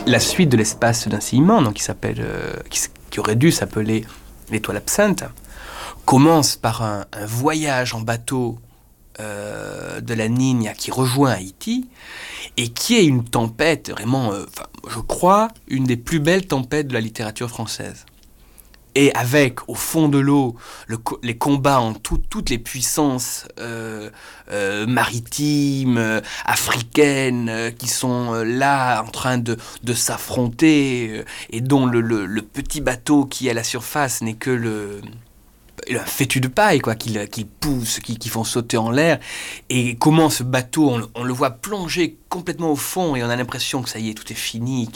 la suite de l'espace d'un ciment, donc qui aurait dû s'appeler l'étoile absinthe, commence par un voyage en bateau de la Niña qui rejoint Haïti et qui est une tempête vraiment, je crois, une des plus belles tempêtes de la littérature française. Et avec, au fond de l'eau, les combats en toutes les puissances maritimes, africaines, qui sont là en train de s'affronter, et dont le petit bateau qui est à la surface n'est que un fétu de paille, quoi, qu'ils poussent, qui font sauter en l'air. Et comment ce bateau, on le voit plonger complètement au fond, et on a l'impression que ça y est, tout est fini,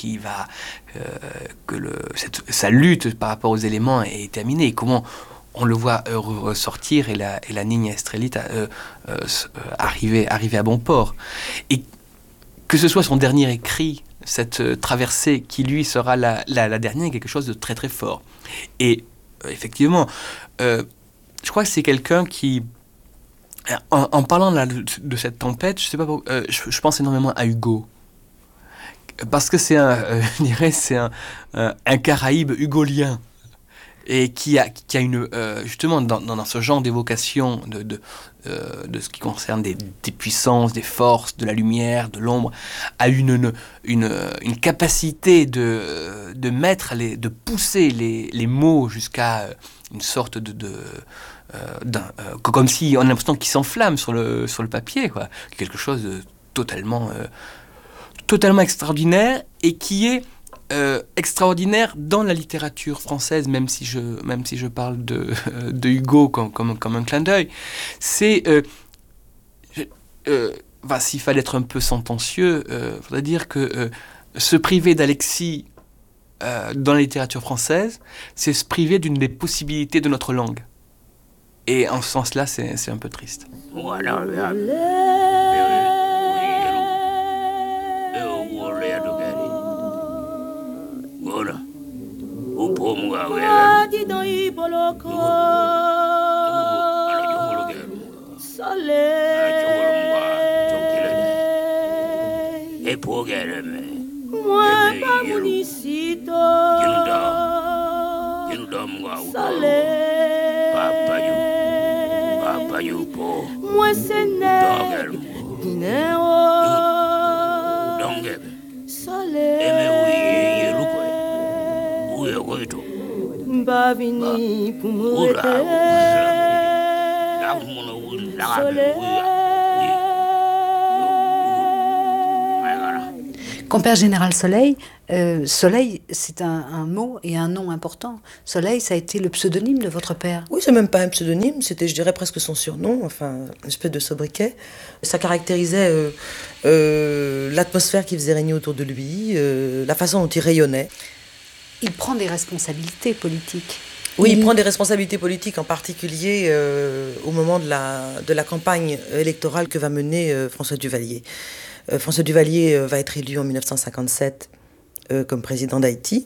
sa lutte par rapport aux éléments est terminée. Et comment on le voit ressortir et la Niña Estrellita arriver à bon port. Et que ce soit son dernier écrit, cette traversée qui lui sera la dernière, quelque chose de très très fort. Et effectivement, je crois que c'est quelqu'un qui, en parlant de cette tempête, je sais pas pourquoi, je pense énormément à Hugo. Parce que c'est je dirais, c'est un Caraïbe hugolien. Et qui a une, justement, dans ce genre d'évocation de ce qui concerne des puissances, des forces, de la lumière, de l'ombre, a une capacité de mettre, de pousser les mots jusqu'à une sorte comme si on a l'impression qu'ils s'enflamment sur le papier, quoi. Quelque chose de totalement extraordinaire, et qui est extraordinaire dans la littérature française, même si je parle de Hugo comme un clin d'œil. C'est s'il fallait être un peu sentencieux, faudrait dire que se priver d'Alexis dans la littérature française, c'est se priver d'une des possibilités de notre langue. Et en ce sens-là, c'est un peu triste. Voilà. Compère général Soleil, Soleil, c'est un mot et un nom important. Soleil, ça a été le pseudonyme de votre père. Oui, c'est même pas un pseudonyme, c'était, je dirais, presque son surnom, enfin, une espèce de sobriquet. Ça caractérisait l'atmosphère qu'il faisait régner autour de lui, la façon dont il rayonnait. Il prend des responsabilités politiques. Oui, il prend des responsabilités politiques, en particulier au moment de la campagne électorale que va mener François Duvalier. François Duvalier va être élu en 1957 comme président d'Haïti,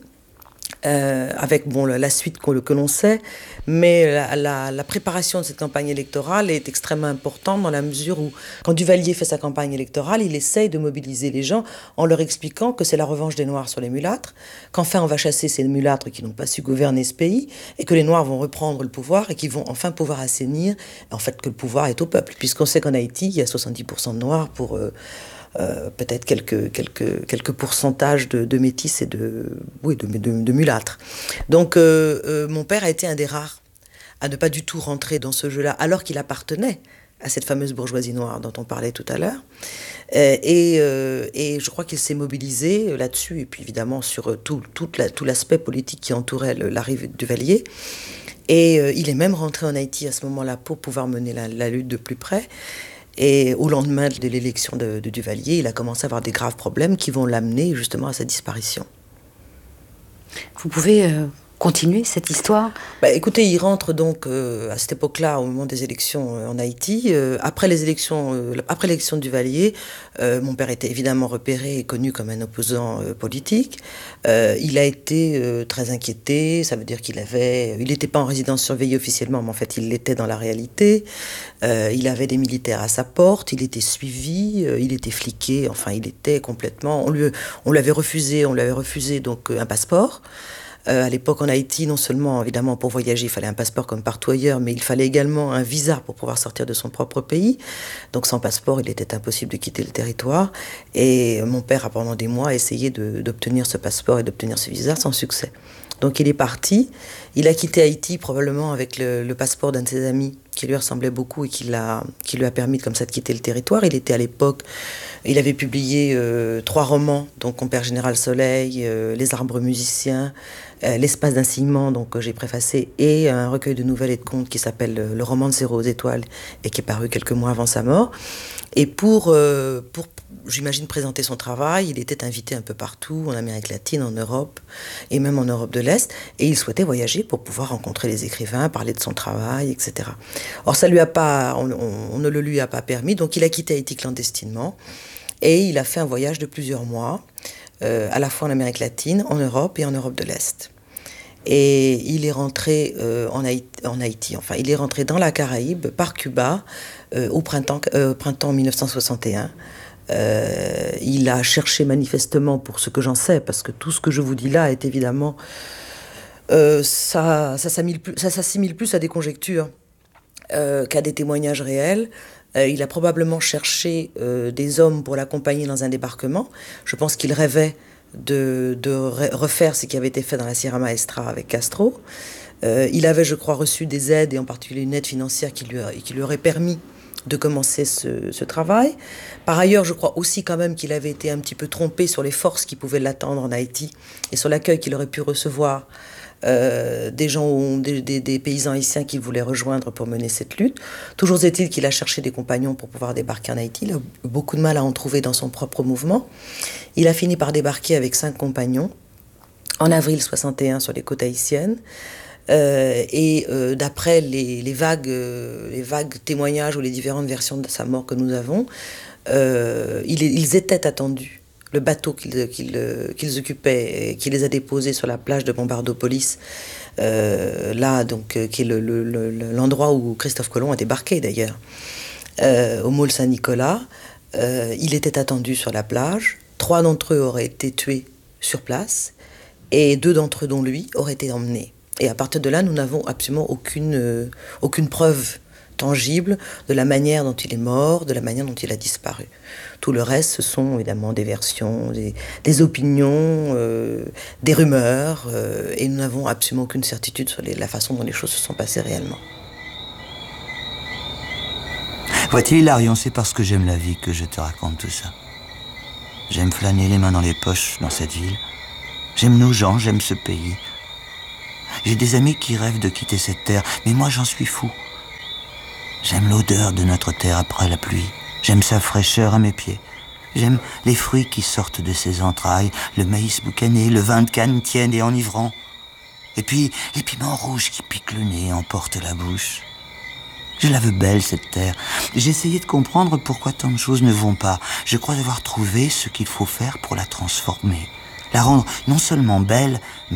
avec la suite que l'on sait, mais la préparation de cette campagne électorale est extrêmement importante dans la mesure où, quand Duvalier fait sa campagne électorale, il essaye de mobiliser les gens en leur expliquant que c'est la revanche des Noirs sur les mulâtres, qu'enfin on va chasser ces mulâtres qui n'ont pas su gouverner ce pays, et que les Noirs vont reprendre le pouvoir et qu'ils vont enfin pouvoir assainir, en fait, que le pouvoir est au peuple, puisqu'on sait qu'en Haïti, il y a 70% de Noirs pour peut-être quelques pourcentages de métis et de mulâtres. Donc mon père a été un des rares à ne pas du tout rentrer dans ce jeu-là, alors qu'il appartenait à cette fameuse bourgeoisie noire dont on parlait tout à l'heure. Et je crois qu'il s'est mobilisé là-dessus, et puis évidemment sur tout l'aspect politique qui entourait l'arrivée de Duvalier. Et il est même rentré en Haïti à ce moment-là pour pouvoir mener la lutte de plus près. Et au lendemain de l'élection de Duvalier, il a commencé à avoir des graves problèmes qui vont l'amener justement à sa disparition. Vous pouvez continuer cette histoire? Écoutez, il rentre donc à cette époque-là, au moment des élections en Haïti. Après l'élection de Duvalier, mon père était évidemment repéré et connu comme un opposant politique. Il a été très inquiété, ça veut dire il n'était pas en résidence surveillée officiellement, mais en fait il l'était dans la réalité. Il avait des militaires à sa porte, il était suivi, il était fliqué, enfin il était complètement... On lui avait refusé donc un passeport. À l'époque en Haïti, non seulement évidemment pour voyager, il fallait un passeport comme partout ailleurs, mais il fallait également un visa pour pouvoir sortir de son propre pays. Donc sans passeport, il était impossible de quitter le territoire. Et mon père a pendant des mois essayé d'obtenir ce passeport et d'obtenir ce visa sans succès. Donc il est parti, il a quitté Haïti probablement avec le passeport d'un de ses amis qui lui ressemblait beaucoup et qui lui a permis comme ça de quitter le territoire. Il était à l'époque, il avait publié 3 romans, donc Compère Général Soleil, Les Arbres Musiciens, L'Espace d'un Ciment, donc que j'ai préfacé, et un recueil de nouvelles et de contes qui s'appelle Le roman de 0 aux étoiles et qui est paru quelques mois avant sa mort. Et pour j'imagine, présenter son travail, il était invité un peu partout, en Amérique latine, en Europe, et même en Europe de l'Est, et il souhaitait voyager pour pouvoir rencontrer les écrivains, parler de son travail, etc. Or, ça lui a pas, on ne le lui a pas permis, donc il a quitté Haïti clandestinement, et il a fait un voyage de plusieurs mois, à la fois en Amérique latine, en Europe et en Europe de l'Est. Et il est rentré en Haïti, enfin, il est rentré dans la Caraïbe, par Cuba, au printemps 1961. Il a cherché manifestement, pour ce que j'en sais, parce que tout ce que je vous dis là est évidemment... ça s'assimile plus à des conjectures qu'à des témoignages réels. Il a probablement cherché des hommes pour l'accompagner dans un débarquement. Je pense qu'il rêvait de refaire ce qui avait été fait dans la Sierra Maestra avec Castro. Il avait, je crois, reçu des aides, et en particulier une aide financière qui lui aurait permis de commencer ce travail. Par ailleurs, je crois aussi quand même qu'il avait été un petit peu trompé sur les forces qui pouvaient l'attendre en Haïti et sur l'accueil qu'il aurait pu recevoir des gens, des paysans haïtiens qui voulaient rejoindre pour mener cette lutte. Toujours est-il qu'il a cherché des compagnons pour pouvoir débarquer en Haïti. Il a eu beaucoup de mal à en trouver dans son propre mouvement. Il a fini par débarquer avec 5 compagnons en avril 61 sur les côtes haïtiennes. D'après les vagues témoignages ou les différentes versions de sa mort que nous avons, ils étaient attendus. Le bateau qu'ils occupaient et qui les a déposés sur la plage de Bombardopolis, là donc qui est l'endroit où Christophe Colomb a débarqué d'ailleurs, au môle Saint-Nicolas, il était attendu sur la plage. 3 d'entre eux auraient été tués sur place et 2 d'entre eux, dont lui, auraient été emmenés. Et à partir de là, nous n'avons absolument aucune preuve tangible de la manière dont il est mort, de la manière dont il a disparu. Tout le reste, ce sont évidemment des versions, des opinions, des rumeurs, et nous n'avons absolument aucune certitude sur la façon dont les choses se sont passées réellement. Vois-tu, Hilarion, c'est parce que j'aime la vie que je te raconte tout ça. J'aime flâner les mains dans les poches dans cette ville. J'aime nos gens, j'aime ce pays. J'ai des amis qui rêvent de quitter cette terre, mais moi j'en suis fou. J'aime l'odeur de notre terre après la pluie. J'aime sa fraîcheur à mes pieds. J'aime les fruits qui sortent de ses entrailles, le maïs boucané, le vin de canne tiède et enivrant. Et puis les piments rouges qui piquent le nez et emportent la bouche. Je la veux belle, cette terre. J'ai essayé de comprendre pourquoi tant de choses ne vont pas. Je crois avoir trouvé ce qu'il faut faire pour la transformer. La rendre non seulement belle,